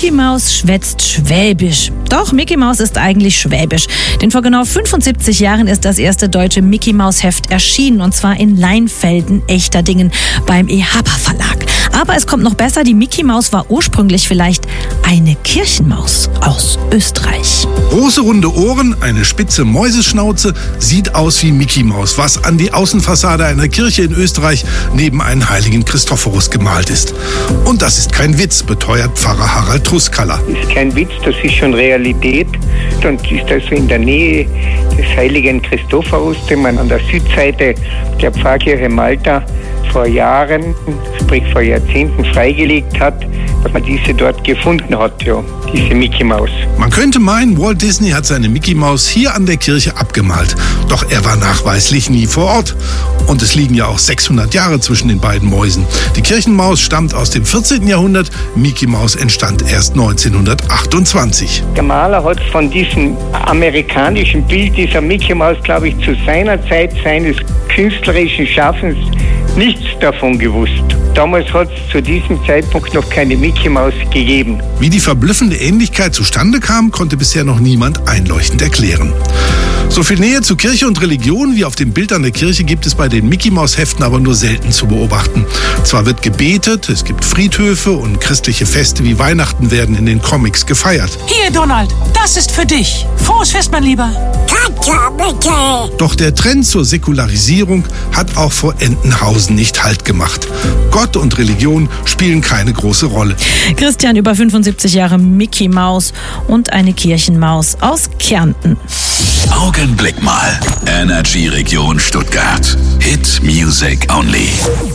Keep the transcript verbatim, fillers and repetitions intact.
Mickey Maus schwätzt Schwäbisch. Doch, Mickey Maus ist eigentlich schwäbisch. Denn vor genau fünfundsiebzig Jahren ist das erste deutsche Mickey Maus Heft erschienen. Und zwar in Leinfelden, Echterdingen, beim E. Happer Verlag. Aber es kommt noch besser, die Mickey Maus war ursprünglich vielleicht eine Kirchenmaus aus Österreich. Große runde Ohren, eine spitze Mäuseschnauze, sieht aus wie Mickey Maus, was an die Außenfassade einer Kirche in Österreich neben einem heiligen Christophorus gemalt ist. Und das ist kein Witz, beteuert Pfarrer Harald Truskaller. Das ist kein Witz, das ist schon Realität und ist also in der Nähe des heiligen Christophorus, den man an der Südseite der Pfarrkirche Malta vor Jahren, sprich vor Jahrzehnten freigelegt hat, dass man diese dort gefunden hat, ja, diese Mickey Maus. Man könnte meinen, Walt Disney hat seine Mickey Maus hier an der Kirche abgemalt. Doch er war nachweislich nie vor Ort. Und es liegen ja auch sechshundert Jahre zwischen den beiden Mäusen. Die Kirchenmaus stammt aus dem vierzehnten Jahrhundert, Mickey Maus entstand erst neunzehnhundertachtundzwanzig. Der Maler hat von diesem amerikanischen Bild dieser Mickey Maus, glaube ich, zu seiner Zeit seines künstlerischen Schaffens nichts davon gewusst. Damals hat es zu diesem Zeitpunkt noch keine Mickey Maus gegeben. Wie die verblüffende Ähnlichkeit zustande kam, konnte bisher noch niemand einleuchtend erklären. So viel Nähe zu Kirche und Religion wie auf dem Bild an der Kirche gibt es bei den Mickey Maus Heften aber nur selten zu beobachten. Zwar wird gebetet, es gibt Friedhöfe und christliche Feste wie Weihnachten werden in den Comics gefeiert. Hier, Donald, das ist für dich. Frohes Fest, mein Lieber. Doch der Trend zur Säkularisierung hat auch vor Entenhausen nicht Halt gemacht. Gott und Religion spielen keine große Rolle. Christian, über fünfundsiebzig Jahre Mickey Maus und eine Kirchenmaus aus Kärnten. Augenblick mal. Energy Region Stuttgart. Hit Music Only.